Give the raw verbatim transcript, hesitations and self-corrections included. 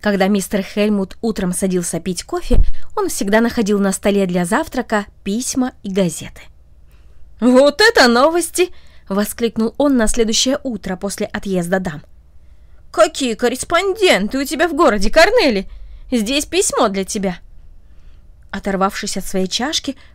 Когда мистер Хельмут утром садился пить кофе, он всегда находил на столе для завтрака письма и газеты. «Вот это новости!» — воскликнул он на следующее утро после отъезда дам. «Какие корреспонденты у тебя в городе, Корнели! Здесь письмо для тебя!» Оторвавшись от своей чашки,